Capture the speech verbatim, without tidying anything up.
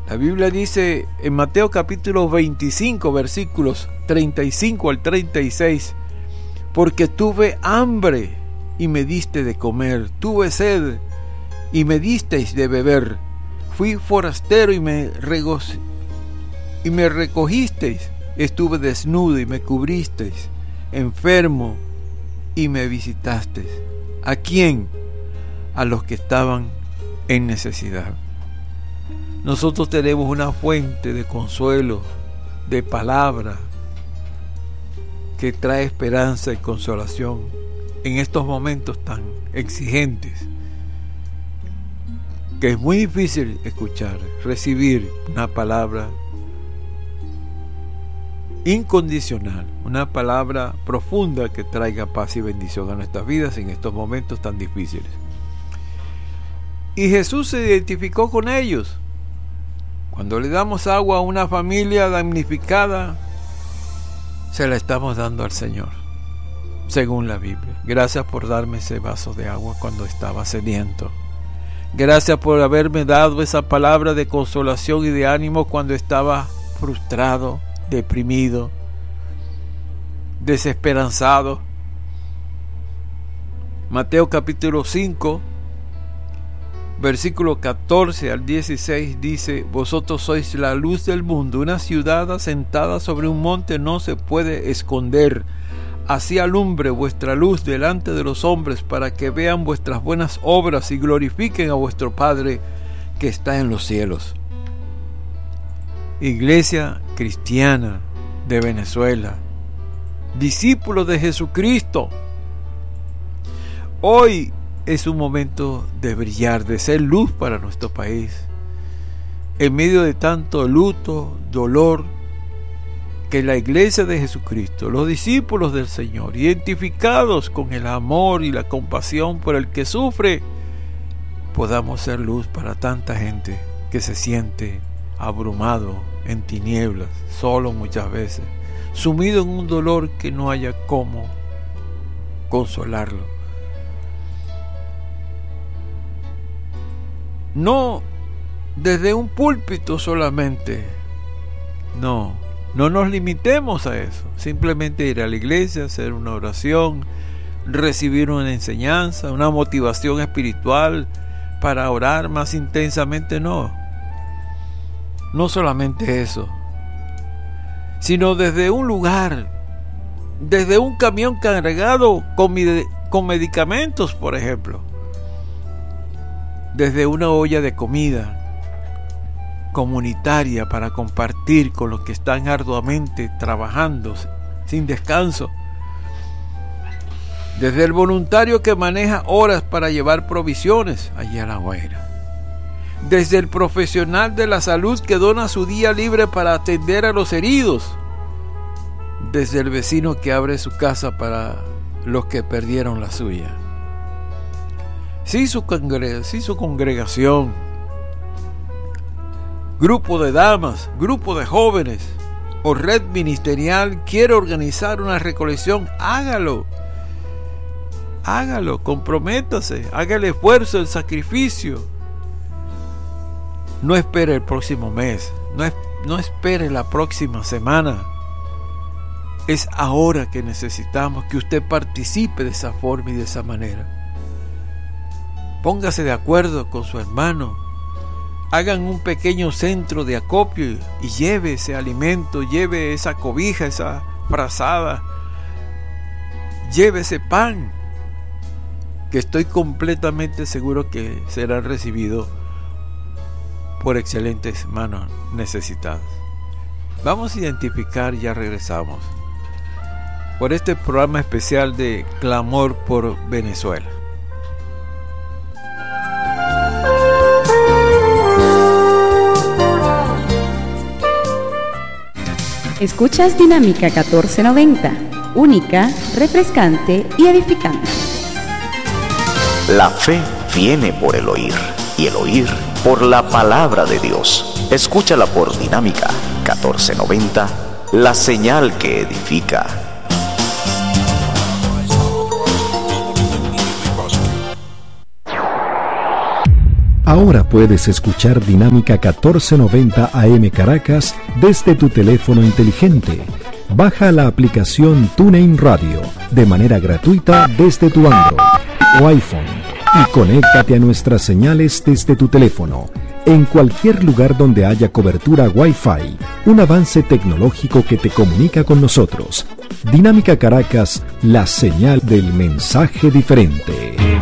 La Biblia dice en Mateo capítulo veinticinco, versículos treinta y cinco al treinta y seis: porque tuve hambre y me diste de comer, tuve sed y me disteis de beber, fui forastero y me, regoci- y me recogisteis, estuve desnudo y me cubristeis, enfermo y me visitasteis. ¿A quién? A los que estaban en necesidad. Nosotros tenemos una fuente de consuelo, de palabra, que trae esperanza y consolación en estos momentos tan exigentes, que es muy difícil escuchar, recibir una palabra incondicional, una palabra profunda que traiga paz y bendición a nuestras vidas en estos momentos tan difíciles. Y Jesús se identificó con ellos. Cuando le damos agua a una familia damnificada, se la estamos dando al Señor, según la Biblia. Gracias por darme ese vaso de agua cuando estaba sediento. Gracias por haberme dado esa palabra de consolación y de ánimo cuando estaba frustrado, deprimido, desesperanzado. Mateo capítulo cinco, versículo catorce al dieciséis dice: vosotros sois la luz del mundo, una ciudad asentada sobre un monte no se puede esconder. Así alumbre vuestra luz delante de los hombres, para que vean vuestras buenas obras y glorifiquen a vuestro Padre que está en los cielos. Iglesia Cristiana de Venezuela, discípulos de Jesucristo, hoy es un momento de brillar, de ser luz para nuestro país. En medio de tanto luto, dolor, que la Iglesia de Jesucristo, los discípulos del Señor, identificados con el amor y la compasión por el que sufre, podamos ser luz para tanta gente que se siente abrumado, en tinieblas, solo muchas veces, sumido en un dolor que no haya cómo consolarlo. No desde un púlpito solamente, no, no nos limitemos a eso, simplemente ir a la iglesia, hacer una oración, recibir una enseñanza, una motivación espiritual para orar más intensamente, no, no solamente eso, sino desde un lugar, desde un camión cargado con, med- con medicamentos, por ejemplo, desde una olla de comida comunitaria para compartir con los que están arduamente trabajando sin descanso, desde el voluntario que maneja horas para llevar provisiones allí a La Guaira, desde el profesional de la salud que dona su día libre para atender a los heridos, desde el vecino que abre su casa para los que perdieron la suya. Si su, congre- si su congregación, grupo de damas, grupo de jóvenes o red ministerial quiere organizar una recolección, hágalo. Hágalo, comprométase, haga el esfuerzo, el sacrificio. No espere el próximo mes, no, es, no espere la próxima semana. Es ahora que necesitamos que usted participe de esa forma y de esa manera. Póngase de acuerdo con su hermano. Hagan un pequeño centro de acopio y lleve ese alimento, lleve esa cobija, esa frazada, lleve ese pan, que estoy completamente seguro que será recibido por excelentes manos necesitadas. Vamos a identificar, ya regresamos, por este programa especial de Clamor por Venezuela. Escuchas Dinámica catorce noventa, única, refrescante y edificante. La fe viene por el oír, y el oír por la palabra de Dios. Escúchala por Dinámica catorce noventa, la señal que edifica. Ahora puedes escuchar Dinámica catorce noventa A M Caracas desde tu teléfono inteligente. Baja la aplicación TuneIn Radio de manera gratuita desde tu Android o iPhone y conéctate a nuestras señales desde tu teléfono en cualquier lugar donde haya cobertura Wi-Fi, un avance tecnológico que te comunica con nosotros. Dinámica Caracas, la señal del mensaje diferente.